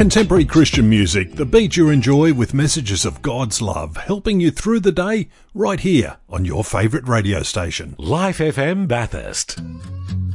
Contemporary Christian music, the beat you enjoy with messages of God's love, helping you through the day right here on your favourite radio station. Life FM Bathurst.